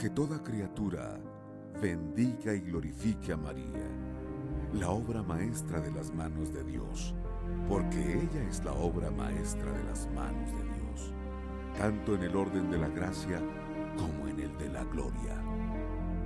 Que toda criatura bendiga y glorifique a María, la obra maestra de las manos de Dios, porque ella es la obra maestra de las manos de Dios, tanto en el orden de la gracia como en el de la gloria.